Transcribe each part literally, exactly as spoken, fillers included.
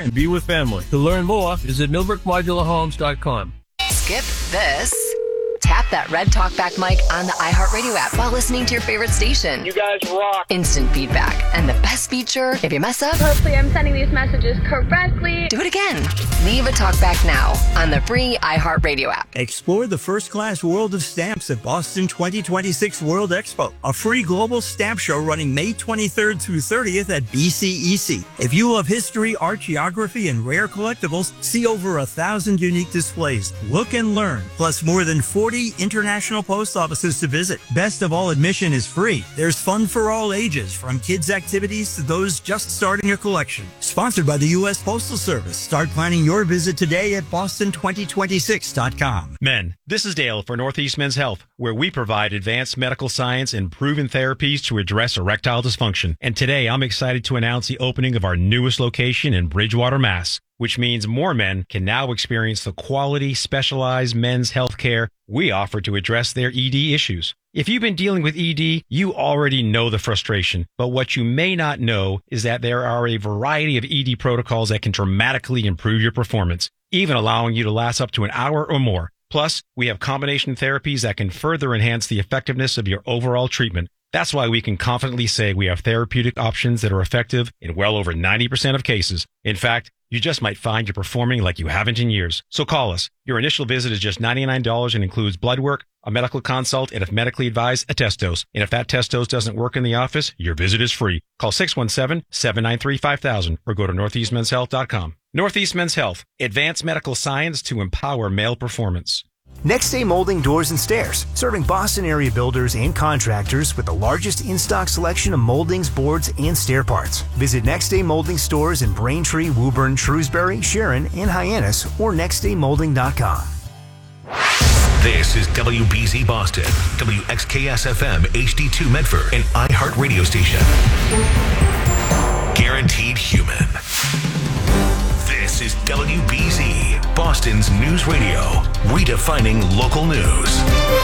and be with family. To learn more, visit millbrook modular homes dot com. Skip this. Tap that red talkback mic on the iHeartRadio app while listening to your favorite station. You guys rock. Instant feedback. And the best feature, if you mess up, hopefully I'm sending these messages correctly. Do it again. Leave a talkback now on the free iHeartRadio app. Explore the first-class world of stamps at Boston twenty twenty-six World Expo, a free global stamp show running May twenty-third through thirtieth at B C E C. If you love history, art, geography, and rare collectibles, see over a thousand unique displays. Look and learn, plus more than forty international post offices to visit. Best of all, admission is free. There's fun for all ages, from kids' activities to those just starting a collection. Sponsored by the U S Postal Service. Start planning your visit today at boston twenty twenty-six dot com. Men, this is Dale for Northeast Men's Health, where we provide advanced medical science and proven therapies to address erectile dysfunction. And today, I'm excited to announce the opening of our newest location in Bridgewater, Mass, which means more men can now experience the quality, specialized men's health care we offer to address their E D issues. If you've been dealing with E D, you already know the frustration. But what you may not know is that there are a variety of E D protocols that can dramatically improve your performance, even allowing you to last up to an hour or more. Plus, we have combination therapies that can further enhance the effectiveness of your overall treatment. That's why we can confidently say we have therapeutic options that are effective in well over ninety percent of cases. In fact, you just might find you're performing like you haven't in years. So call us. Your initial visit is just ninety-nine dollars and includes blood work, a medical consult, and if medically advised, a test dose. And if that test dose doesn't work in the office, your visit is free. Call six one seven, seven nine three, five thousand or go to northeast men's health dot com. Northeast Men's Health, advanced medical science to empower male performance. Next Day Molding Doors and Stairs, serving Boston area builders and contractors with the largest in-stock selection of moldings, boards, and stair parts. Visit Next Day Molding stores in Braintree, Woburn, Shrewsbury, Sharon, and Hyannis, or next day molding dot com. This is W B Z Boston, W X K S F M H D two Medford, an iHeart radio station. Guaranteed human. This is W B Z, Boston's news radio, redefining local news.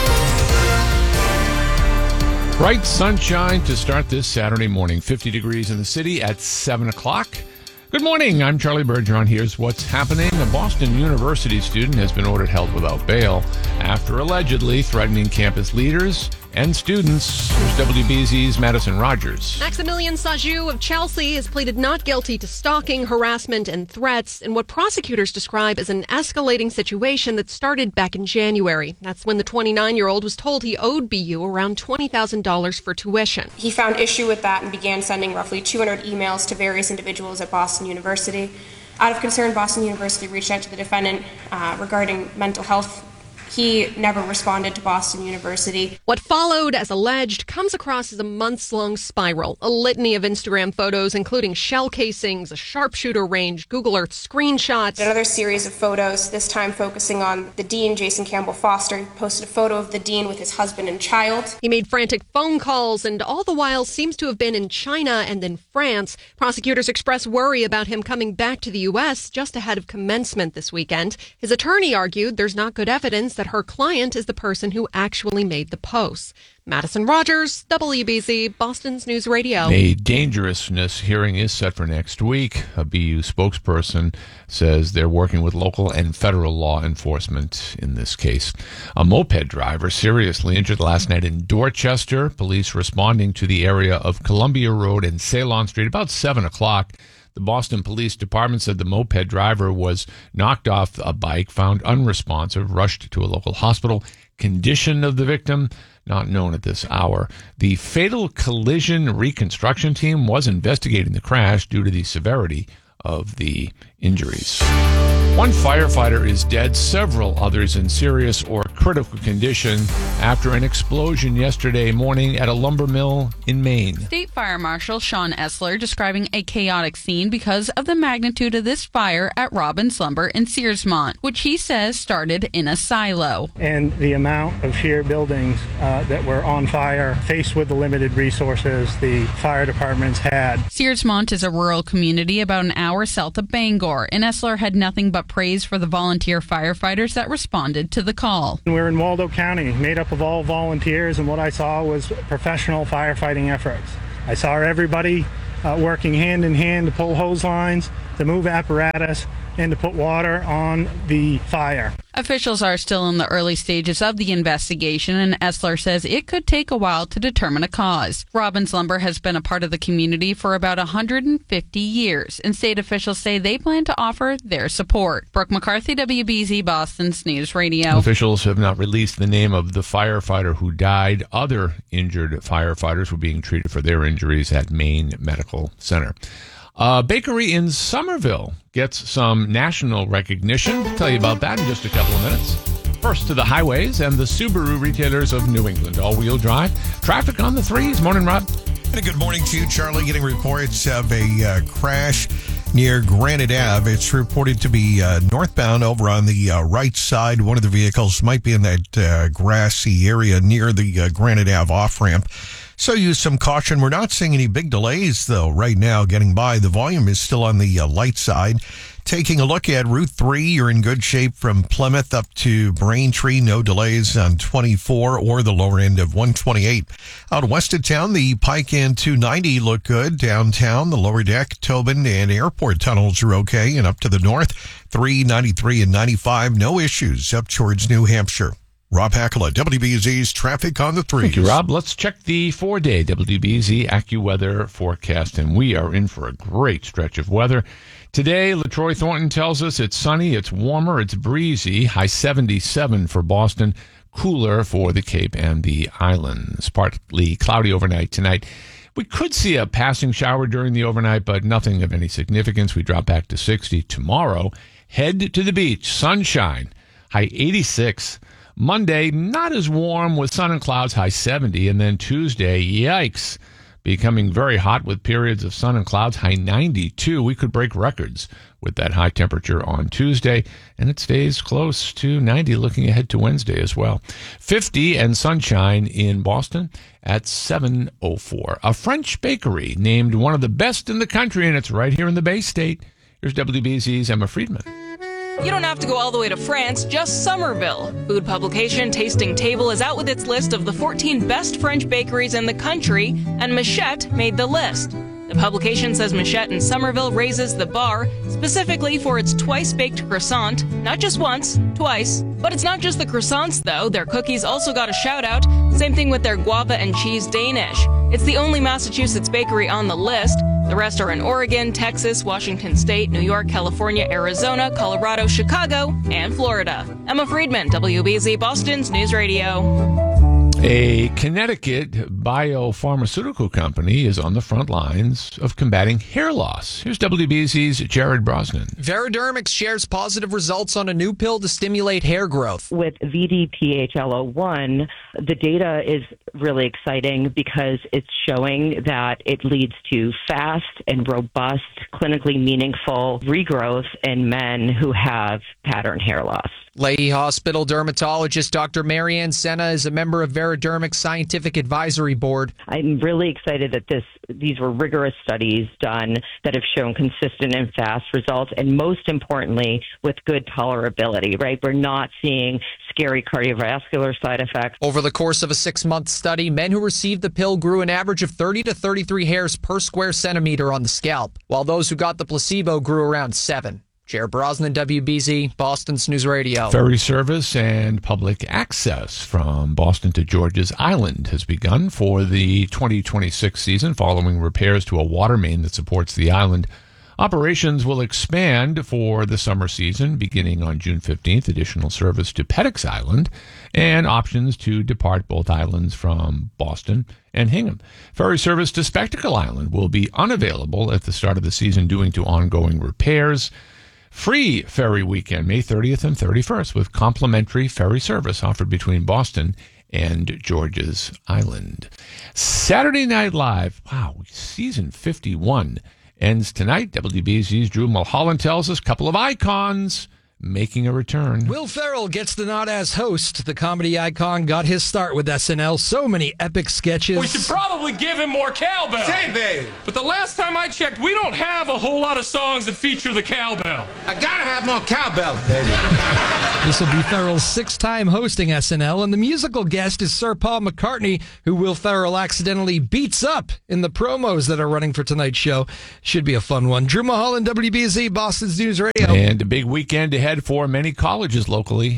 Bright sunshine to start this Saturday morning. fifty degrees in the city at seven o'clock. Good morning. I'm Charlie Bergeron. Here's what's happening. A Boston University student has been ordered held without bail after allegedly threatening campus leaders and students. Here's W B Z's Madison Rogers. Maximilian Sajou of Chelsea has pleaded not guilty to stalking, harassment, and threats in what prosecutors describe as an escalating situation that started back in January. That's when the twenty-nine-year-old was told he owed B U around twenty thousand dollars for tuition. He found issue with that and began sending roughly two hundred emails to various individuals at Boston University. Out of concern, Boston University reached out to the defendant uh, regarding mental health. He never responded to Boston University. What followed, as alleged, comes across as a months-long spiral. A litany of Instagram photos, including shell casings, a sharpshooter range, Google Earth screenshots. Another series of photos, this time focusing on the dean, Jason Campbell Foster. He posted a photo of the dean with his husband and child. He made frantic phone calls and all the while seems to have been in China and then France. Prosecutors express worry about him coming back to the U S just ahead of commencement this weekend. His attorney argued there's not good evidence that her client is the person who actually made the posts. Madison Rogers, W B Z, Boston's News Radio. A dangerousness hearing is set for next week. A B U spokesperson says they're working with local and federal law enforcement in this case. A moped driver seriously injured last night in Dorchester. Police responding to the area of Columbia Road and Ceylon Street about seven o'clock. The Boston Police Department said the moped driver was knocked off a bike, found unresponsive, rushed to a local hospital. Condition of the victim, not known at this hour. The fatal collision reconstruction team was investigating the crash due to the severity of the injuries. One firefighter is dead, several others in serious or critical condition after an explosion yesterday morning at a lumber mill in Maine. State Fire Marshal Sean Essler describing a chaotic scene because of the magnitude of this fire at Robbins Lumber in Searsmont, which he says started in a silo. And the amount of sheer buildings uh, that were on fire, faced with the limited resources the fire departments had. Searsmont is a rural community about an hour south of Bangor, and Essler had nothing but praise for the volunteer firefighters that responded to the call. We're in Waldo County, made up of all volunteers, and what I saw was professional firefighting efforts. I saw everybody uh, working hand in hand to pull hose lines, to move apparatus, and to put water on the fire. Officials are still in the early stages of the investigation, and Essler says it could take a while to determine a cause. Robbins Lumber has been a part of the community for about one hundred fifty years, and state officials say they plan to offer their support. Brooke McCarthy, W B Z Boston's News Radio. Officials have not released the name of the firefighter who died. Other injured firefighters were being treated for their injuries at Maine Medical Center. A bakery in Somerville gets some national recognition. I'll tell you about that in just a couple of minutes. First to the highways and the Subaru retailers of New England. All-wheel drive. Traffic on the threes. Morning, Rob. And a good morning to you, Charlie. Getting reports of a uh, crash near Granite Ave. It's reported to be uh, northbound over on the uh, right side. One of the vehicles might be in that uh, grassy area near the uh, Granite Ave off-ramp. So use some caution. We're not seeing any big delays, though, right now getting by. The volume is still on the uh, light side. Taking a look at Route three, you're in good shape from Plymouth up to Braintree. No delays on twenty-four or the lower end of one twenty-eight. Out west of town, the Pike and two ninety look good. Downtown, the lower deck, Tobin, and airport tunnels are okay. And up to the north, three, ninety-three, and ninety-five, no issues up towards New Hampshire. Rob Hackala, W B Z's Traffic on the Threes. Thank you, Rob. Let's check the four-day W B Z AccuWeather forecast, and we are in for a great stretch of weather. Today, LaTroy Thornton tells us it's sunny, it's warmer, it's breezy, high seventy-seven for Boston, cooler for the Cape and the Islands. Partly cloudy overnight tonight. We could see a passing shower during the overnight, but nothing of any significance. We drop back to sixty tomorrow. Head to the beach, sunshine, high eighty-six. Monday, not as warm with sun and clouds, high seventy. And then Tuesday, yikes, becoming very hot with periods of sun and clouds, high ninety-two. We could break records with that high temperature on Tuesday, and it stays close to ninety looking ahead to Wednesday as well. fifty and sunshine in Boston at seven oh four. A French bakery named one of the best in the country, and it's right here in the Bay State. Here's W B Z's Emma Friedman. You don't have to go all the way to France, just Somerville. Food publication Tasting Table is out with its list of the fourteen best French bakeries in the country, and Machette made the list. The publication says Machette in Somerville raises the bar, specifically for its twice-baked croissant, not just once, twice. But it's not just the croissants, though. Their cookies also got a shout-out. Same thing with their guava and cheese Danish. It's the only Massachusetts bakery on the list. The rest are in Oregon, Texas, Washington State, New York, California, Arizona, Colorado, Chicago, and Florida. Emma Friedman, W B Z Boston's News Radio. A Connecticut biopharmaceutical company is on the front lines of combating hair loss. Here's W B Z's Jared Brosnan. Veridermics shares positive results on a new pill to stimulate hair growth. With V D P H L O one, the data is really exciting because it's showing that it leads to fast and robust, clinically meaningful regrowth in men who have pattern hair loss. Lahey Hospital dermatologist Doctor Marianne Senna is a member of Veridermic's Scientific Advisory Board. I'm really excited that this these were rigorous studies done that have shown consistent and fast results, and most importantly, with good tolerability, right? We're not seeing scary cardiovascular side effects. Over the course of a six-month study, men who received the pill grew an average of thirty to thirty-three hairs per square centimeter on the scalp, while those who got the placebo grew around seven. Jared Brosnan, W B Z, Boston's News Radio. Ferry service and public access from Boston to George's Island has begun for the twenty twenty-six season following repairs to a water main that supports the island. Operations will expand for the summer season beginning on June fifteenth. Additional service to Peddocks Island and options to depart both islands from Boston and Hingham. Ferry service to Spectacle Island will be unavailable at the start of the season due to ongoing repairs. Free ferry weekend, May thirtieth and thirty-first, with complimentary ferry service offered between Boston and George's Island. Saturday Night Live, wow, season fifty-one ends tonight. W B Z's Drew Mulholland tells us a couple of icons making a return. Will Ferrell gets the nod as host. The comedy icon got his start with S N L. So many epic sketches. We should probably give him more cowbell. Say, baby. But the last time I checked, we don't have a whole lot of songs that feature the cowbell. I gotta have more cowbell, baby. This will be Ferrell's sixth time hosting S N L, and the musical guest is Sir Paul McCartney, who Will Ferrell accidentally beats up in the promos that are running for tonight's show. Should be a fun one. Drew Mulholland, W B Z, Boston's News Radio. And a big weekend ahead for many colleges locally.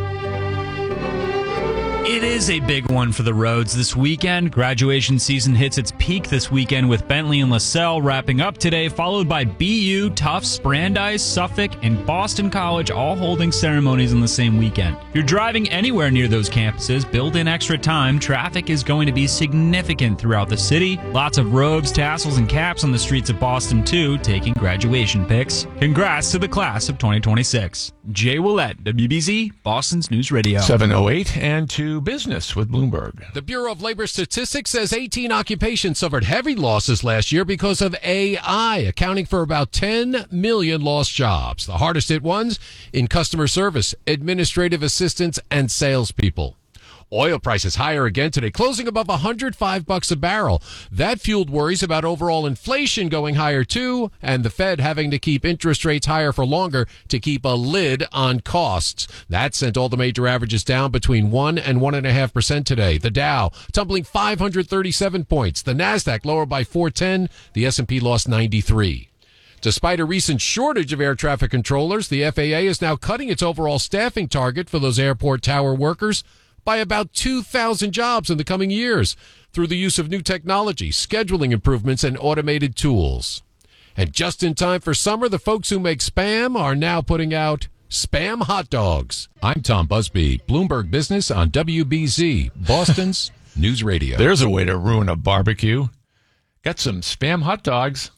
It is a big one for the roads this weekend. Graduation season hits its peak this weekend with Bentley and LaSalle wrapping up today, followed by B U, Tufts, Brandeis, Suffolk, and Boston College all holding ceremonies on the same weekend. If you're driving anywhere near those campuses, build in extra time. Traffic is going to be significant throughout the city. Lots of robes, tassels, and caps on the streets of Boston, too, taking graduation pics. Congrats to the class of twenty twenty-six. Jay Willett, W B Z, Boston's News Radio. seven oh eight and to business with Bloomberg. The Bureau of Labor Statistics says eighteen occupations suffered heavy losses last year because of A I, accounting for about ten million lost jobs. The hardest hit ones in customer service, administrative assistants, and salespeople. Oil prices higher again today, closing above one hundred five bucks a barrel. That fueled worries about overall inflation going higher too, and the Fed having to keep interest rates higher for longer to keep a lid on costs. That sent all the major averages down between one and one and a half percent today. The Dow tumbling five hundred thirty-seven points. The Nasdaq lower by four ten. The S and P lost ninety-three. Despite a recent shortage of air traffic controllers, the F A A is now cutting its overall staffing target for those airport tower workers by about two thousand jobs in the coming years through the use of new technology, scheduling improvements, and automated tools. And just in time for summer, the folks who make Spam are now putting out Spam hot dogs. I'm Tom Busby, Bloomberg Business on W B Z, Boston's News Radio. There's a way to ruin a barbecue. Got some Spam hot dogs.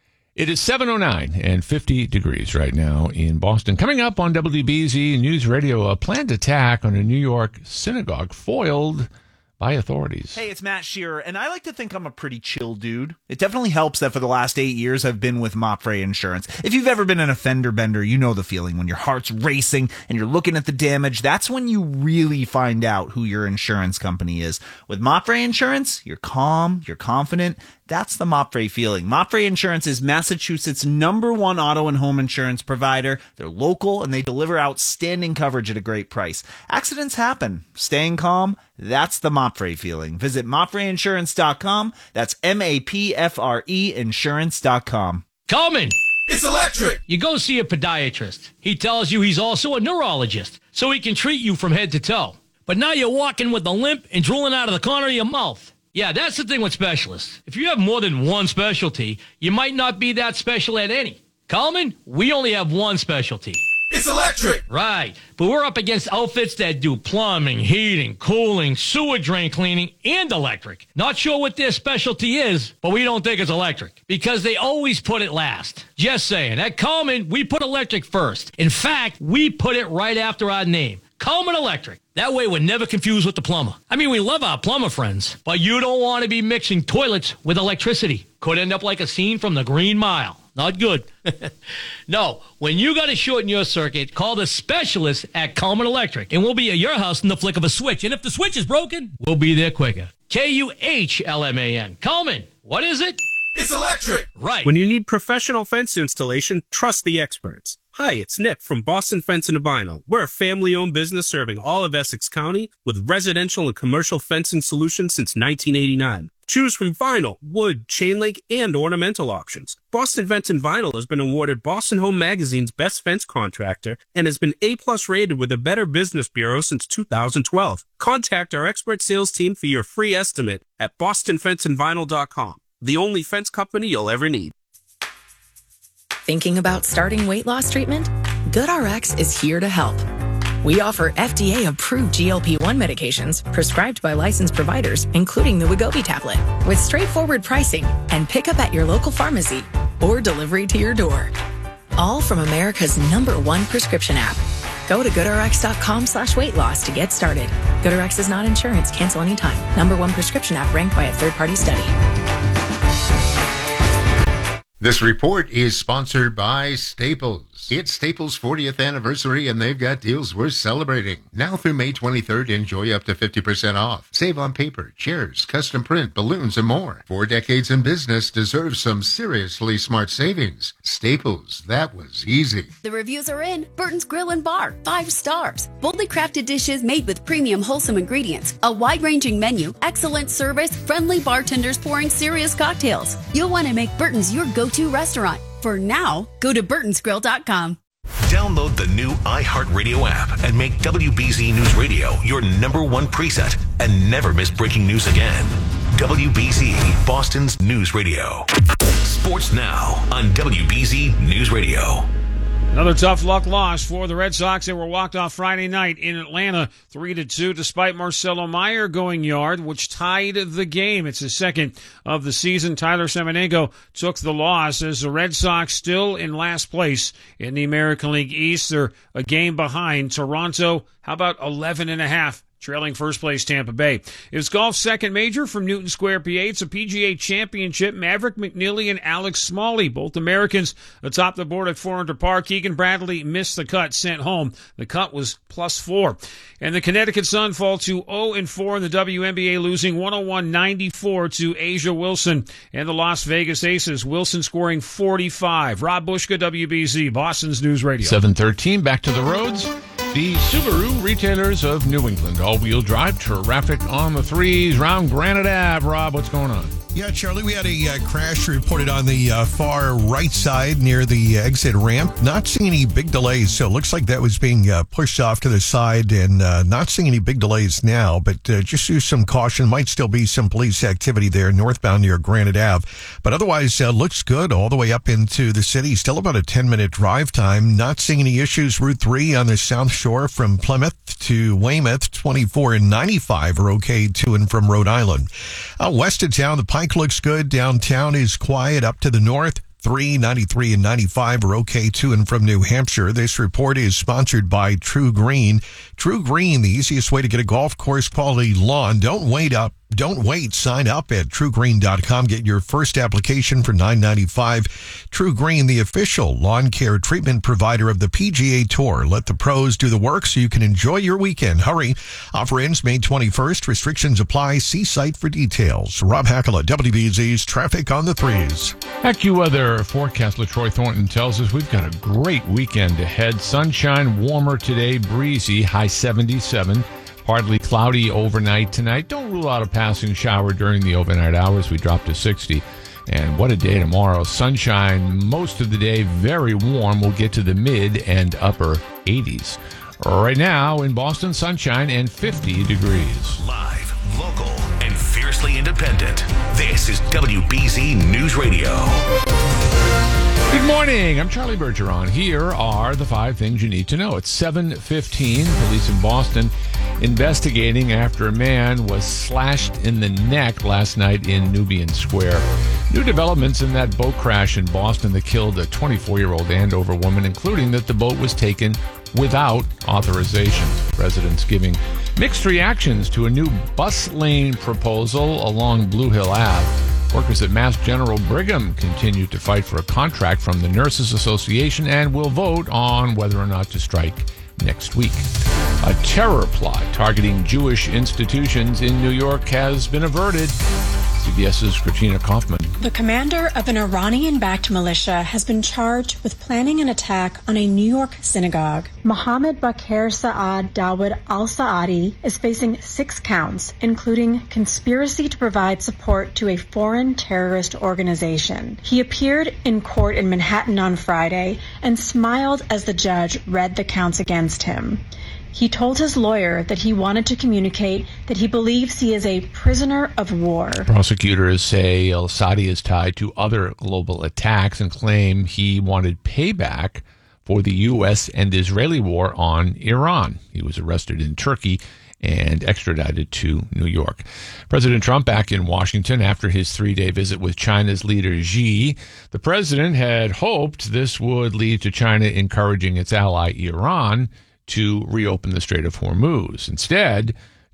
It is seven oh nine and fifty degrees right now in Boston. Coming up on W B Z News Radio, a planned attack on a New York synagogue foiled by authorities. Hey, it's Matt Shearer, and I like to think I'm a pretty chill dude. It definitely helps that for the last eight years I've been with Mopfre Insurance. If you've ever been an offender bender, you know the feeling when your heart's racing and you're looking at the damage. That's when you really find out who your insurance company is. With Mopfre Insurance, you're calm, you're confident. That's the Mopfre feeling. Mopfre Insurance is Massachusetts' number one auto and home insurance provider. They're local and they deliver outstanding coverage at a great price. Accidents happen. Staying calm, that's the Mopfre feeling. Visit mopfre insurance dot com. That's M A P F R E insurance dot com. Coleman! It's electric! You go see a podiatrist. He tells you he's also a neurologist, so he can treat you from head to toe. But now you're walking with a limp and drooling out of the corner of your mouth. Yeah, that's the thing with specialists. If you have more than one specialty, you might not be that special at any. Coleman, we only have one specialty. It's electric! Right, but we're up against outfits that do plumbing, heating, cooling, sewer drain cleaning, and electric. Not sure what their specialty is, but we don't think it's electric, because they always put it last. Just saying, at Coleman, we put electric first. In fact, we put it right after our name. Coleman Electric. That way we're never confused with the plumber. I mean, we love our plumber friends, but you don't want to be mixing toilets with electricity. Could end up like a scene from the Green Mile. Not good. No, when you got to shorten your circuit, call the specialist at Coleman Electric, and we'll be at your house in the flick of a switch. And if the switch is broken, we'll be there quicker. K U H L M A N. Coleman, what is it? It's electric! Right. When you need professional fence installation, trust the experts. Hi, it's Nick from Boston Fence and Vinyl. We're a family-owned business serving all of Essex County with residential and commercial fencing solutions since nineteen eighty-nine. Choose from vinyl, wood, chain link, and ornamental options. Boston Fence and Vinyl has been awarded Boston Home Magazine's Best Fence Contractor and has been A-plus rated with the Better Business Bureau since two thousand twelve. Contact our expert sales team for your free estimate at boston fence and vinyl dot com. The only fence company you'll ever need. Thinking about starting weight loss treatment? GoodRx is here to help. We offer F D A-approved G L P one medications prescribed by licensed providers, including the Wegovy tablet, with straightforward pricing and pickup at your local pharmacy or delivery to your door. All from America's number one prescription app. Go to goodrx.com slash weight loss to get started. GoodRx is not insurance. Cancel anytime. Number one prescription app ranked by a third-party study. This report is sponsored by Staples. It's Staples' fortieth anniversary, and they've got deals worth celebrating. Now through May twenty-third, enjoy up to fifty percent off. Save on paper, chairs, custom print, balloons, and more. Four decades in business deserves some seriously smart savings. Staples, that was easy. The reviews are in. Burton's Grill and Bar, five stars. Boldly crafted dishes made with premium wholesome ingredients. A wide-ranging menu, excellent service, friendly bartenders pouring serious cocktails. You'll want to make Burton's your go-to restaurant. For now, go to burtons grill dot com. Download the new iHeartRadio app and make W B Z News Radio your number one preset and never miss breaking news again. W B Z, Boston's news radio. Sports now on W B Z News Radio. Another tough luck loss for the Red Sox. They were walked off Friday night in Atlanta, three to two, despite Marcelo Meyer going yard, which tied the game. It's his second of the season. Tyler Samaniego took the loss as the Red Sox still in last place in the American League East. They're a game behind Toronto. How about eleven and a half? Trailing first place Tampa Bay. It was golf's second major from Newton Square, P A. It's a P G A Championship. Maverick McNeely and Alex Smalley, both Americans, atop the board at four under par. Keegan Bradley missed the cut, sent home. The cut was plus four. And the Connecticut Sun fall to oh and four in the W N B A, losing one oh one ninety-four to Asia Wilson and the Las Vegas Aces. Wilson scoring forty-five. Rob Bushka, W B Z, Boston's News Radio. seven thirteen, back to the roads. The Subaru retailers of New England, all-wheel drive, traffic on the threes, round Granite Ave. Rob, what's going on? Yeah, Charlie, we had a uh, crash reported on the uh, far right side near the exit ramp. Not seeing any big delays, so it looks like that was being uh, pushed off to the side, and uh, not seeing any big delays now, but uh, just use some caution. Might still be some police activity there northbound near Granite Ave, but otherwise uh, looks good all the way up into the city. Still about a ten-minute drive time. Not seeing any issues. Route three on the South Shore from Plymouth to Weymouth, twenty-four and ninety-five are okay to and from Rhode Island. Out west of town, the Pike looks good. Downtown is quiet. Up to the north, three, ninety-three, and ninety-five are okay to and from New Hampshire. This report is sponsored by True Green. True Green, the easiest way to get a golf course quality lawn. Don't wait up. Don't wait. Sign up at true green dot com. Get your first application for nine ninety-five. True Green, the official lawn care treatment provider of the P G A Tour. Let the pros do the work so you can enjoy your weekend. Hurry. Offer ends May twenty-first. Restrictions apply. See site for details. Rob Hackala, W B Z's Traffic on the Threes. AccuWeather forecast LaTroy Thornton tells us we've got a great weekend ahead. Sunshine, warmer today, breezy, high seventy-seven. Partly cloudy overnight tonight. Don't rule out a passing shower during the overnight hours. We drop to sixty. And what a day tomorrow. Sunshine most of the day, very warm. We'll get to the mid and upper eighties. Right now in Boston, sunshine and fifty degrees. Live, local, and fiercely independent. This is W B Z News Radio. Good morning. I'm Charlie Bergeron. Here are the five things you need to know. It's seven fifteen. Police in Boston investigating after a man was slashed in the neck last night in Nubian Square. New developments in that boat crash in Boston that killed a twenty-four-year-old Andover woman, including that the boat was taken without authorization. Residents giving mixed reactions to a new bus lane proposal along Blue Hill Avenue. Workers at Mass General Brigham continue to fight for a contract from the Nurses Association and will vote on whether or not to strike next week. A terror plot targeting Jewish institutions in New York has been averted. CBS's Katrina Kaufman. The commander of an Iranian-backed militia has been charged with planning an attack on a New York synagogue. Mohammed Bakr Saad Dawood al-Saadi is facing six counts, including conspiracy to provide support to a foreign terrorist organization. He appeared in court in Manhattan on Friday and smiled as the judge read the counts against him. He told his lawyer that he wanted to communicate that he believes he is a prisoner of war. Prosecutors say al-Saadi is tied to other global attacks and claim he wanted payback for the U S and Israeli war on Iran. He was arrested in Turkey and extradited to New York. President Trump back in Washington after his three-day visit with China's leader Xi. The president had hoped this would lead to China encouraging its ally Iran to reopen the Strait of Hormuz. Instead,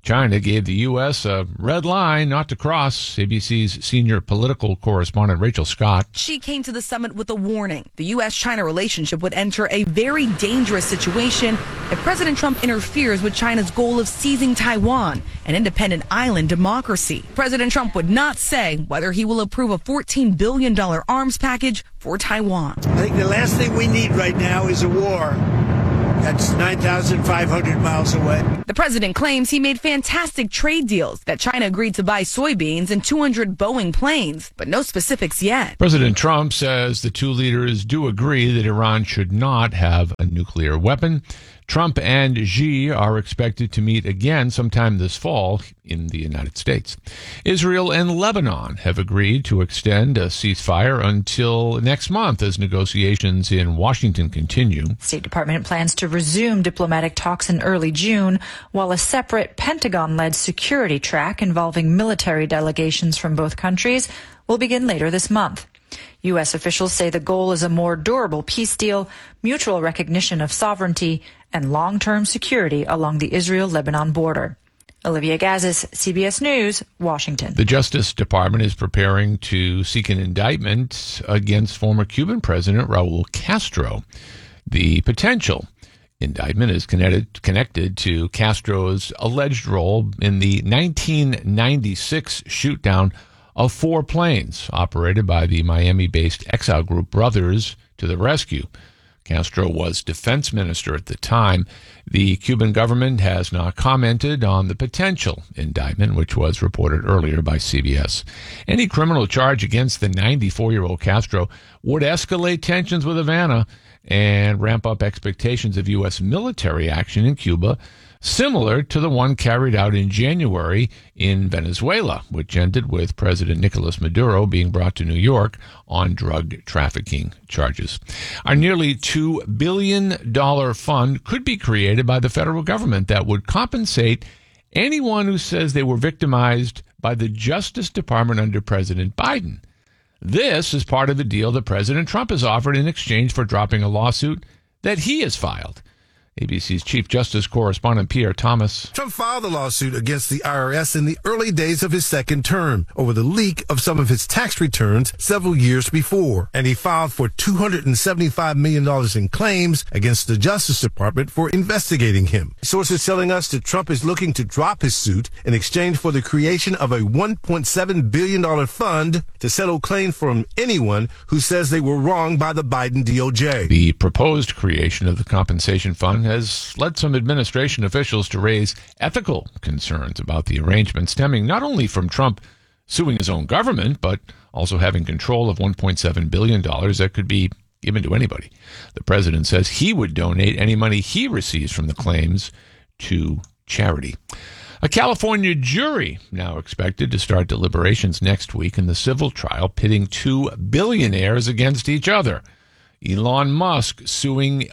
China gave the U S a red line not to cross. A B C's senior political correspondent Rachel Scott. She came to the summit with a warning. The U S China relationship would enter a very dangerous situation if President Trump interferes with China's goal of seizing Taiwan, an independent island democracy. President Trump would not say whether he will approve a fourteen billion dollars arms package for Taiwan. I think the last thing we need right now is a war. That's nine thousand five hundred miles away. The president claims he made fantastic trade deals, that China agreed to buy soybeans and two hundred Boeing planes, but no specifics yet. President Trump says the two leaders do agree that Iran should not have a nuclear weapon. Trump and Xi are expected to meet again sometime this fall in the United States. Israel and Lebanon have agreed to extend a ceasefire until next month as negotiations in Washington continue. State Department plans to resume diplomatic talks in early June, while a separate Pentagon-led security track involving military delegations from both countries will begin later this month. U S officials say the goal is a more durable peace deal, mutual recognition of sovereignty, and long-term security along the Israel-Lebanon border. Olivia Gazis, C B S News, Washington. The Justice Department is preparing to seek an indictment against former Cuban President Raul Castro. The potential indictment is connected, connected to Castro's alleged role in the nineteen ninety-six shoot-down of four planes operated by the Miami-based exile group Brothers to the Rescue. Castro was defense minister at the time. The Cuban government has not commented on the potential indictment, which was reported earlier by C B S. Any criminal charge against the ninety-four-year-old Castro would escalate tensions with Havana and ramp up expectations of U S military action in Cuba, similar to the one carried out in January in Venezuela, which ended with President Nicolas Maduro being brought to New York on drug trafficking charges. Our nearly two billion dollars fund could be created by the federal government that would compensate anyone who says they were victimized by the Justice Department under President Biden. This is part of the deal that President Trump has offered in exchange for dropping a lawsuit that he has filed. A B C's Chief Justice correspondent Pierre Thomas. Trump filed a lawsuit against the I R S in the early days of his second term over the leak of some of his tax returns several years before. And he filed for two hundred seventy-five million dollars in claims against the Justice Department for investigating him. Sources telling us that Trump is looking to drop his suit in exchange for the creation of a one point seven billion dollars fund to settle claims from anyone who says they were wronged by the Biden D O J. The proposed creation of the compensation fund has led some administration officials to raise ethical concerns about the arrangement, stemming not only from Trump suing his own government, but also having control of one point seven billion dollars that could be given to anybody. The president says he would donate any money he receives from the claims to charity. A California jury now expected to start deliberations next week in the civil trial pitting two billionaires against each other. Elon Musk suing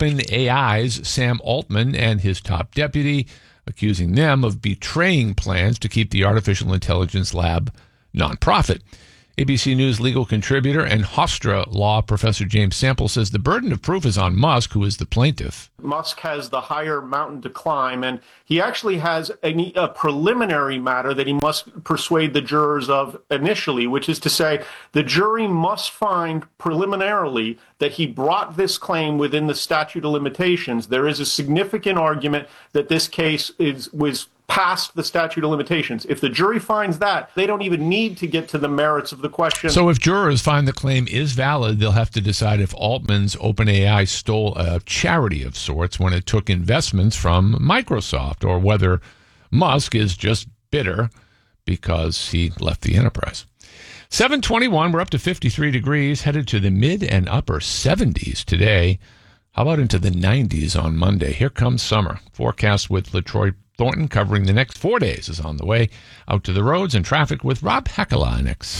OpenAI's Sam Altman and his top deputy, accusing them of betraying plans to keep the artificial intelligence lab nonprofit. A B C News legal contributor and Hofstra law professor James Sample says the burden of proof is on Musk, who is the plaintiff. Musk has the higher mountain to climb, and he actually has a, a preliminary matter that he must persuade the jurors of initially, which is to say the jury must find preliminarily that he brought this claim within the statute of limitations. There is a significant argument that this case is was past the statute of limitations. If the jury finds that, they don't even need to get to the merits of the question. So if jurors find the claim is valid, they'll have to decide if Altman's OpenAI stole a charity of sorts when it took investments from Microsoft, or whether Musk is just bitter because he left the enterprise. seven twenty-one, we're up to fifty-three degrees, headed to the mid and upper seventies today. How about into the nineties on Monday? Here comes summer. Forecast with LaTroy Thornton covering the next four days is on the way. Out to the roads and traffic with Rob Hakala next.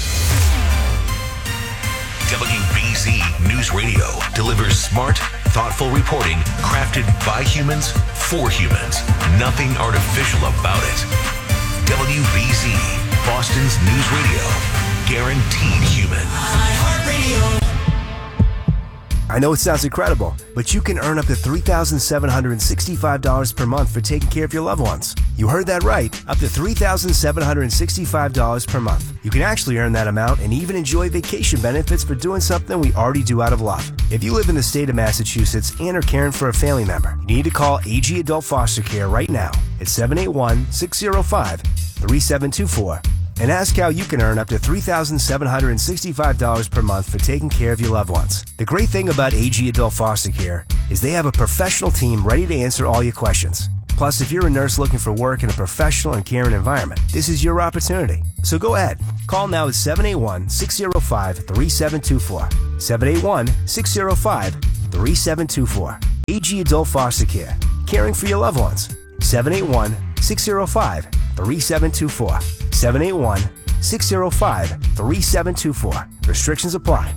W B Z News Radio delivers smart, thoughtful reporting crafted by humans for humans. Nothing artificial about it. W B Z, Boston's News Radio. Guaranteed human. iHeartRadio. I know it sounds incredible, but you can earn up to three thousand seven hundred sixty-five dollars per month for taking care of your loved ones. You heard that right, up to three thousand seven hundred sixty-five dollars per month. You can actually earn that amount and even enjoy vacation benefits for doing something we already do out of love. If you live in the state of Massachusetts and are caring for a family member, you need to call A G Adult Foster Care right now at seven eight one, six zero five, three seven two four and ask how you can earn up to three thousand seven hundred sixty-five dollars per month for taking care of your loved ones. The great thing about A G Adult Foster Care is they have a professional team ready to answer all your questions. Plus, if you're a nurse looking for work in a professional and caring environment, this is your opportunity. So go ahead. Call now at seven eight one, six zero five, three seven two four. seven eight one, six zero five, three seven two four. A G Adult Foster Care. Caring for your loved ones. seven eight one, six zero five, three seven two four. seven eight one, six zero five, three seven two four. Restrictions apply.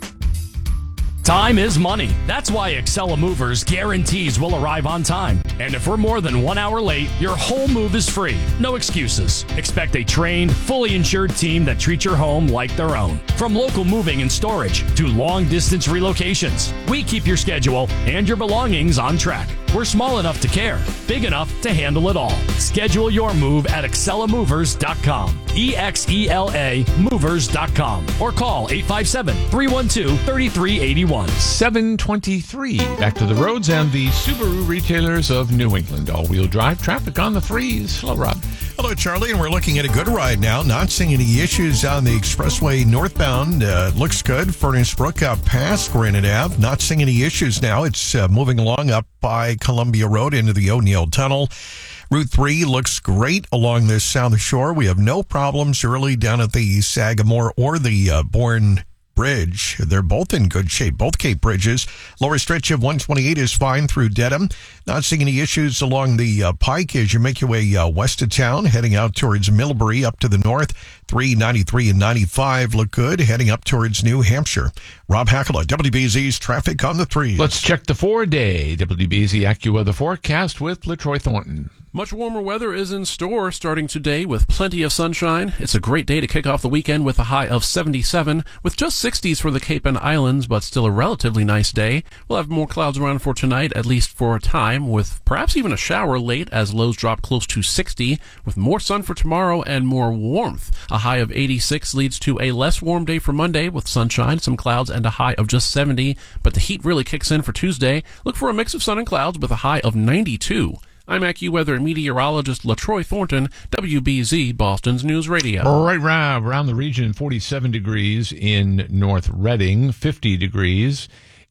Time is money. That's why Excella Movers guarantees we'll arrive on time. And if we're more than one hour late, your whole move is free. No excuses. Expect a trained, fully insured team that treats your home like their own. From local moving and storage to long-distance relocations, we keep your schedule and your belongings on track. We're small enough to care, big enough to handle it all. Schedule your move at excella movers dot com. E X E L A movers dot com. Or call eight five seven, three one two, three three eight one. seven twenty-three. Back to the roads and the Subaru retailers of New England. All-wheel drive traffic on the threes. Hello, Rob. Hello, Charlie, and we're looking at a good ride now. Not seeing any issues on the expressway northbound. Uh, looks good. Furnace Brook out past Granite Ave. Not seeing any issues now. It's uh, moving along up by Columbia Road into the O'Neill Tunnel. Route three looks great along the south shore. We have no problems early down at the Sagamore or the uh, Bourne Bridge. They're both in good shape, both Cape Bridges. Lower stretch of one twenty-eight is fine through Dedham. Not seeing any issues along the uh, Pike as you make your way uh, west of town, heading out towards Millbury up to the north. three ninety-three and ninety-five look good, heading up towards New Hampshire. Rob Hackler, W B Z's Traffic on the Three. Let's check the four-day W B Z AccuWeather forecast with LaTroy Thornton. Much warmer weather is in store starting today with plenty of sunshine. It's a great day to kick off the weekend with a high of seventy-seven, with just sixties for the Cape and Islands, but still a relatively nice day. We'll have more clouds around for tonight, at least for a time, with perhaps even a shower late as lows drop close to sixty, with more sun for tomorrow and more warmth. A high of eighty-six leads to a less warm day for Monday with sunshine, some clouds, and a high of just seventy, but the heat really kicks in for Tuesday. Look for a mix of sun and clouds with a high of ninety-two. I'm AccuWeather meteorologist LaTroy Thornton, W B Z Boston's News Radio. All right, Rob, around the region, forty-seven degrees in North Reading, fifty degrees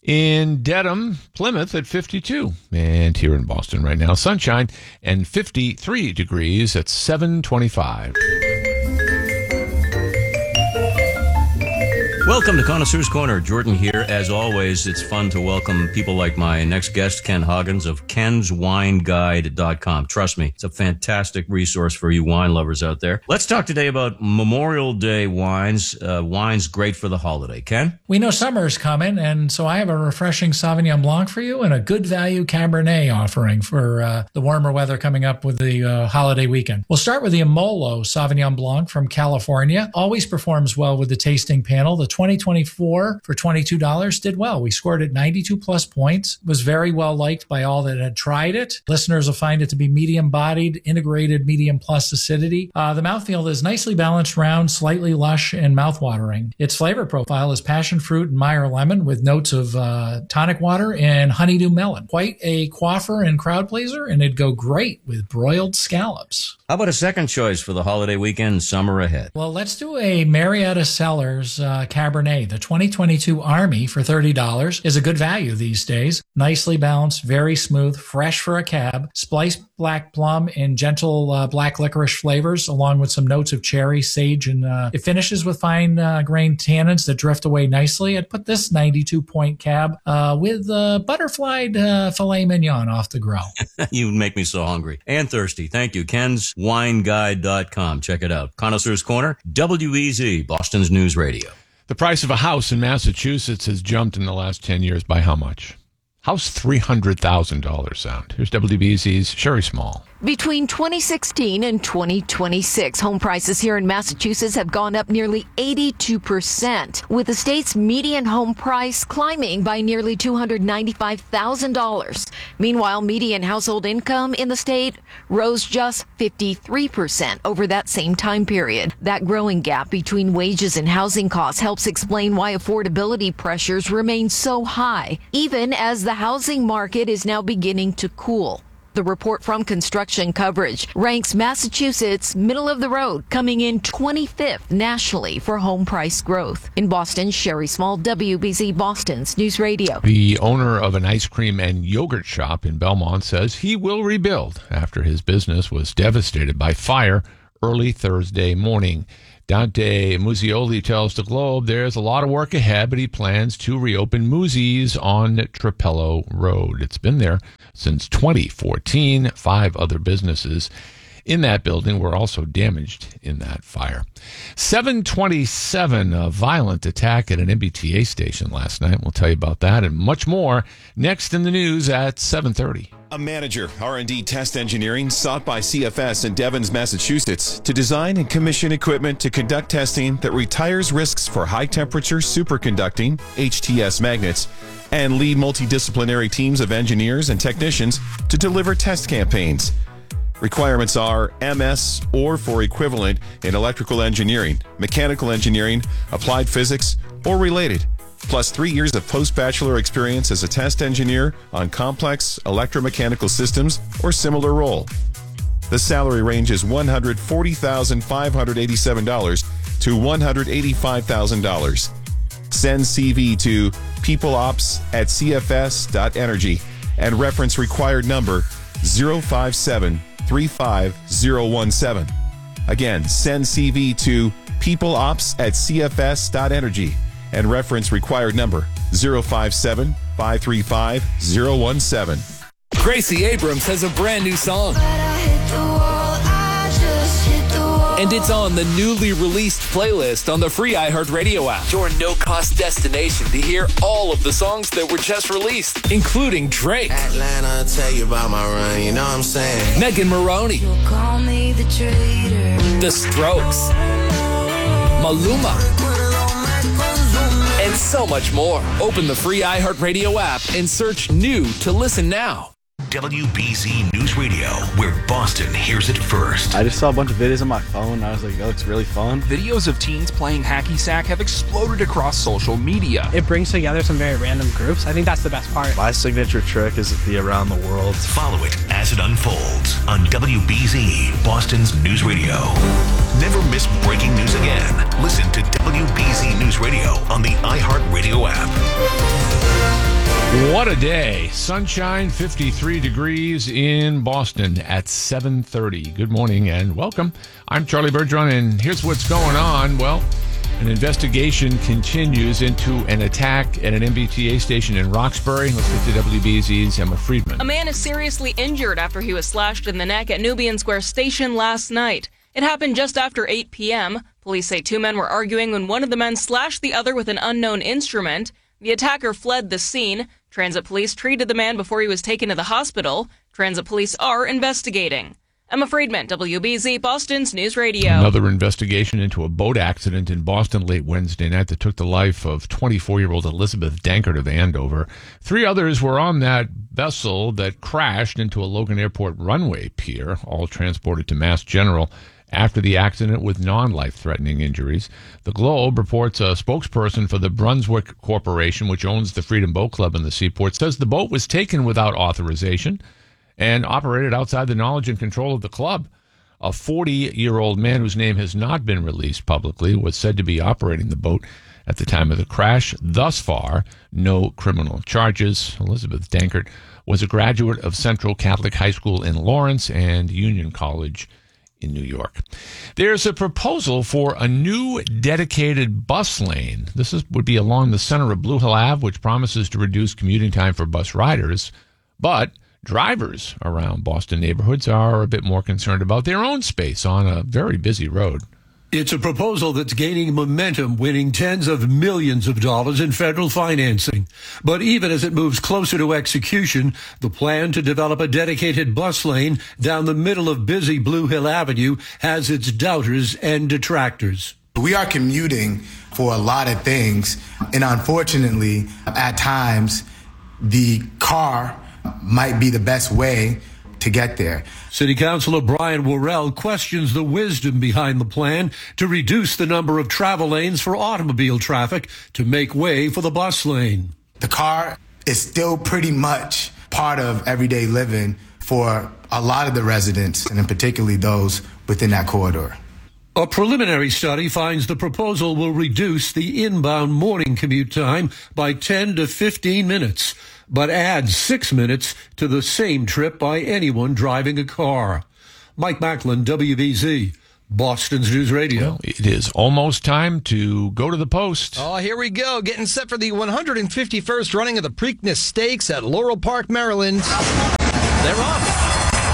in Dedham, Plymouth at fifty-two. And here in Boston right now, sunshine and fifty-three degrees at seven twenty-five. Welcome to Connoisseur's Corner. Jordan here. As always, it's fun to welcome people like my next guest, Ken Hoggins of Kens Wine Guide dot com. Trust me, it's a fantastic resource for you wine lovers out there. Let's talk today about Memorial Day wines. Uh, wines great for the holiday. Ken? We know summer's coming, and so I have a refreshing Sauvignon Blanc for you and a good value Cabernet offering for uh, the warmer weather coming up with the uh, holiday weekend. We'll start with the Amolo Sauvignon Blanc from California. Always performs well with the tasting panel. The twenty twenty-four for twenty-two dollars did well. We scored at ninety-two plus points. Was very well liked by all that had tried it. Listeners will find it to be medium bodied, integrated medium plus acidity. Uh, the mouthfeel is nicely balanced, round, slightly lush, and mouthwatering. Its flavor profile is passion fruit and Meyer lemon with notes of uh, tonic water and honeydew melon. Quite a quaffer and crowd pleaser, and it'd go great with broiled scallops. How about a second choice for the holiday weekend, summer ahead? Well, let's do a Marietta Cellars uh, Cabernet. The twenty twenty-two Army for thirty dollars is a good value these days. Nicely balanced, very smooth, fresh for a cab. Spiced black plum and gentle uh, black licorice flavors, along with some notes of cherry, sage, and uh, it finishes with fine uh, grained tannins that drift away nicely. I'd put this ninety-two point cab uh, with uh, butterflied uh, filet mignon off the grill. You make me so hungry and thirsty. Thank you. Kens Wine Guide dot com. Check it out. Connoisseur's Corner, W E Z, Boston's News Radio. The price of a house in Massachusetts has jumped in the last ten years by how much? How's three hundred thousand dollars sound? Here's W B Z's Sherry Small. Between twenty sixteen and twenty twenty-six, home prices here in Massachusetts have gone up nearly eighty-two percent, with the state's median home price climbing by nearly two hundred ninety-five thousand dollars. Meanwhile, median household income in the state rose just fifty-three percent over that same time period. That growing gap between wages and housing costs helps explain why affordability pressures remain so high, even as the housing market is now beginning to cool. The report from Construction Coverage ranks Massachusetts middle of the road, coming in twenty-fifth nationally for home price growth. In Boston, Sherry Small, W B Z Boston's News Radio. The owner of an ice cream and yogurt shop in Belmont says he will rebuild after his business was devastated by fire early Thursday morning. Dante Muzioli tells the Globe there's a lot of work ahead, but he plans to reopen Muzi's on Trapello Road. It's been there since twenty fourteen. Five other businesses in that building were also damaged in that fire. seven twenty-seven, a violent attack at an M B T A station last night. We'll tell you about that and much more next in the news at seven thirty. A manager, R and D Test Engineering, sought by C F S in Devens, Massachusetts, to design and commission equipment to conduct testing that retires risks for high-temperature superconducting, H T S magnets, and lead multidisciplinary teams of engineers and technicians to deliver test campaigns. Requirements are M S or for equivalent in electrical engineering, mechanical engineering, applied physics, or related, plus three years of post-bachelor experience as a test engineer on complex electromechanical systems or similar role. The salary range is one hundred forty thousand five hundred eighty-seven dollars to one hundred eighty-five thousand dollars. Send C V to peopleops at c f s dot energy and reference required number zero five seven three five zero one seven. Again, send C V to peopleops at c f s dot energy and reference required number zero five seven five three five zero one seven. Gracie Abrams has a brand new song. And it's on the newly released playlist on the free iHeartRadio app. Your no-cost destination to hear all of the songs that were just released, including Drake, Atlanta, tell you about my run, you know what I'm saying? Megan Maroney, Call me the traitor. The Strokes, Maluma, and so much more. Open the free iHeartRadio app and search new to listen now. W B Z News Radio, where Boston hears it first. I just saw a bunch of videos on my phone, and I was like, that looks really fun. Videos of teens playing hacky sack have exploded across social media. It brings together some very random groups. I think that's the best part. My signature trick is the around the world. Follow it as it unfolds on W B Z, Boston's News Radio. Never miss breaking news again. Listen to W B Z News Radio on the iHeartRadio app. What a day. Sunshine, fifty-three degrees in Boston at seven thirty. Good morning and welcome. I'm Charlie Bergeron, and here's what's going on. Well, an investigation continues into an attack at an M B T A station in Roxbury. Let's get to W B Z's Emma Friedman. A man is seriously injured after he was slashed in the neck at Nubian Square Station last night. It happened just after eight p.m. Police say two men were arguing when one of the men slashed the other with an unknown instrument. The attacker fled the scene. Transit police treated the man before he was taken to the hospital. Transit police are investigating. Emma Friedman, W B Z, Boston's News Radio. Another investigation into a boat accident in Boston late Wednesday night that took the life of twenty-four-year-old Elizabeth Dankert of Andover. Three others were on that vessel that crashed into a Logan Airport runway pier, all transported to Mass General after the accident with non-life-threatening injuries. The Globe reports a spokesperson for the Brunswick Corporation, which owns the Freedom Boat Club in the Seaport, says the boat was taken without authorization and operated outside the knowledge and control of the club. A forty-year-old man whose name has not been released publicly was said to be operating the boat at the time of the crash. Thus far, no criminal charges. Elizabeth Dankert was a graduate of Central Catholic High School in Lawrence and Union College in New York. There's a proposal for a new dedicated bus lane. This is, would be along the center of Blue Hill Avenue, which promises to reduce commuting time for bus riders. But drivers around Boston neighborhoods are a bit more concerned about their own space on a very busy road. It's a proposal that's gaining momentum, winning tens of millions of dollars in federal financing. But even as it moves closer to execution, the plan to develop a dedicated bus lane down the middle of busy Blue Hill Avenue has its doubters and detractors. We are commuting for a lot of things, and unfortunately, at times, the car might be the best way to get there. City Councilor Brian Worrell questions the wisdom behind the plan to reduce the number of travel lanes for automobile traffic to make way for the bus lane. The car is still pretty much part of everyday living for a lot of the residents, and in particularly those within that corridor. A preliminary study finds the proposal will reduce the inbound morning commute time by ten to fifteen minutes, but adds six minutes to the same trip by anyone driving a car. Mike Macklin, W B Z, Boston's News Radio. Well, it is almost time to go to the post. Oh, here we go. Getting set for the one hundred fifty-first running of the Preakness Stakes at Laurel Park, Maryland. They're off.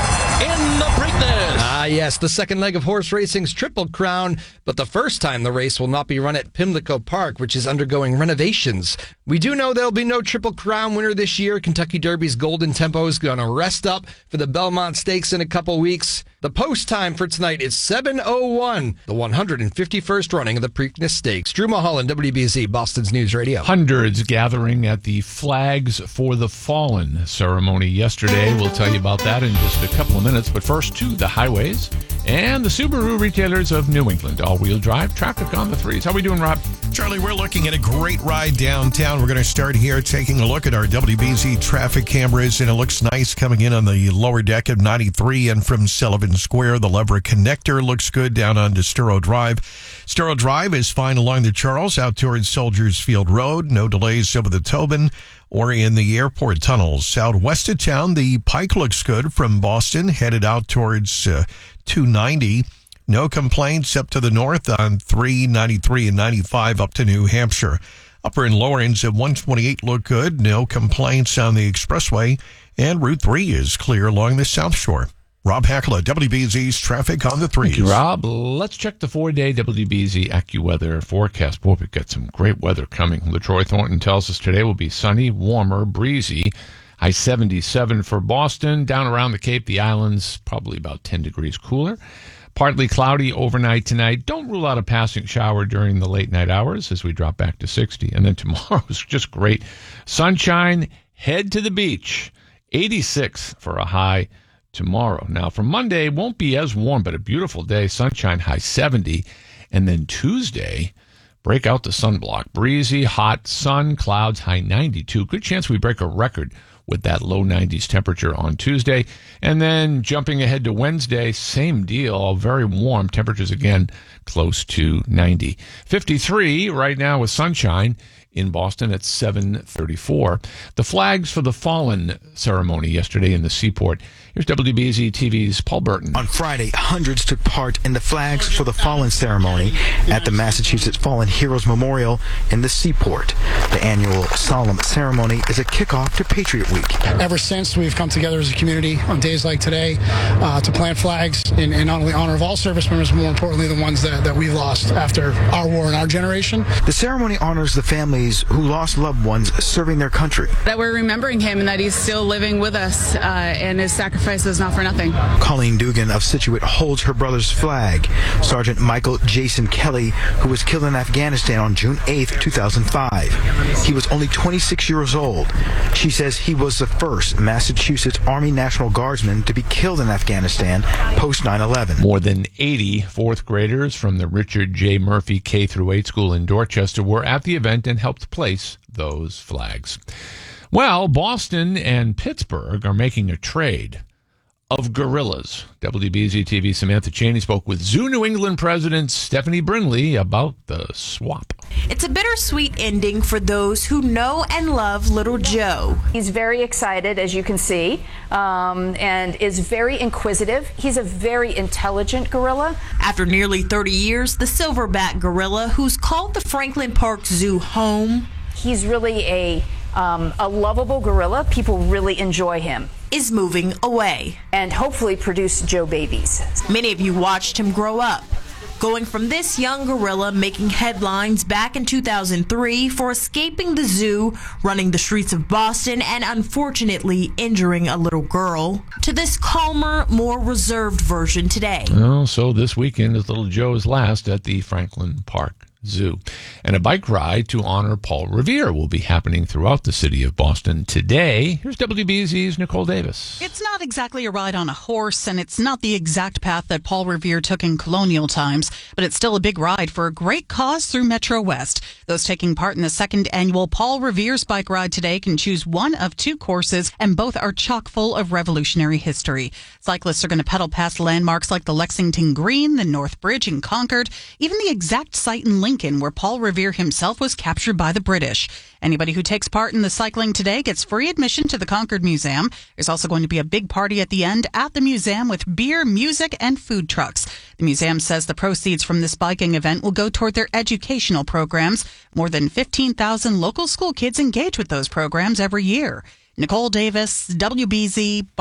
In the Preakness. Ah, yes, the second leg of horse racing's Triple Crown, but the first time the race will not be run at Pimlico Park, which is undergoing renovations. We do know there'll be no Triple Crown winner this year. Kentucky Derby's Golden Tempo is going to rest up for the Belmont Stakes in a couple weeks. The post time for tonight is seven oh one, the one hundred fifty-first running of the Preakness Stakes. Drew Mulholland, W B Z, Boston's News Radio. Hundreds gathering at the Flags for the Fallen ceremony yesterday. We'll tell you about that in just a couple of minutes. But first, to the highways and the Subaru retailers of New England. All-wheel drive traffic on the threes. How we doing, Rob? Charlie, we're looking at a great ride downtown. We're going to start here taking a look at our W B Z traffic cameras, and it looks nice coming in on the lower deck of ninety-three and from Sullivan Square. The Leverett Connector looks good down on Sturo Drive. Sturo Drive is fine along the Charles out towards Soldiers Field Road. No delays over the Tobin or in the airport tunnels. Southwest of town, the Pike looks good from Boston, headed out towards uh, two ninety. No complaints up to the north on three, ninety-three, and ninety-five up to New Hampshire. Upper and lower ends at one twenty-eight look good. No complaints on the expressway. And Route three is clear along the South Shore. Rob Hackler, W B Z's traffic on the threes. Thank you, Rob. Let's check the four-day W B Z AccuWeather forecast. Boy, we've got some great weather coming. LaTroy Thornton tells us today will be sunny, warmer, breezy. High seventy-seven for Boston. Down around the Cape, the islands, probably about ten degrees cooler. Partly cloudy overnight tonight. Don't rule out a passing shower during the late night hours as we drop back to sixty. And then tomorrow is just great. Sunshine, head to the beach. eighty-six for a high tomorrow. Now, for Monday, won't be as warm, but a beautiful day. Sunshine, high seventy. And then Tuesday, break out the sunblock. Breezy, hot sun, clouds, high ninety-two. Good chance we break a record with that low nineties temperature on Tuesday. And then jumping ahead to Wednesday, same deal, very warm. Temperatures again close to ninety. fifty-three right now with sunshine in Boston at seven thirty-four. The Flags for the Fallen ceremony yesterday in the Seaport. Here's W B Z T V's Paul Burton. On Friday, hundreds took part in the Flags for the Fallen ceremony at the Massachusetts Fallen Heroes Memorial in the Seaport. The annual solemn ceremony is a kickoff to Patriot Week. Ever since, we've come together as a community on days like today uh, to plant flags in, in not only honor of all service members, but more importantly, the ones that, that we lost after our war and our generation. The ceremony honors the families who lost loved ones serving their country. That we're remembering him and that he's still living with us, uh, and his sacrifice is not for nothing. Colleen Dugan of Scituate holds her brother's flag. Sergeant Michael Jason Kelly, who was killed in Afghanistan on June eighth, two thousand five. He was only twenty-six years old. She says he was the first Massachusetts Army National Guardsman to be killed in Afghanistan post nine eleven. More than eighty fourth graders from the Richard J. Murphy K through eight school in Dorchester were at the event and helped place those flags. Well, Boston and Pittsburgh are making a trade of gorillas. W B Z T V Samantha Cheney spoke with Zoo New England President Stephanie Brinley about the swap. It's a bittersweet ending for those who know and love Little Joe. He's very excited, as you can see, um, and is very inquisitive. He's a very intelligent gorilla. After nearly thirty years, the silverback gorilla, who's called the Franklin Park Zoo home, he's really a um, a lovable gorilla. People really enjoy him. Is moving away and hopefully produce Joe babies. Many of you watched him grow up. going from this young gorilla making headlines back in two thousand three for escaping the zoo, running the streets of Boston, and unfortunately injuring a little girl, to this calmer, more reserved version today. Well, so this weekend is little Joe's last at the Franklin Park Zoo. And a bike ride to honor Paul Revere will be happening throughout the city of Boston today. Here's W B Z's Nicole Davis. It's not exactly a ride on a horse, and it's not the exact path that Paul Revere took in colonial times, but it's still a big ride for a great cause through Metro West. Those taking part in the second annual Paul Revere's bike ride today can choose one of two courses, and both are chock full of revolutionary history. Cyclists are going to pedal past landmarks like the Lexington Green, the North Bridge in Concord, even the exact site in Lincoln where Paul Revere himself was captured by the British. Anybody who takes part in the cycling today gets free admission to the Concord Museum. There's also going to be a big party at the end at the museum with beer, music, and food trucks. The museum says the proceeds from this biking event will go toward their educational programs. More than fifteen thousand local school kids engage with those programs every year. Nicole Davis, W B Z.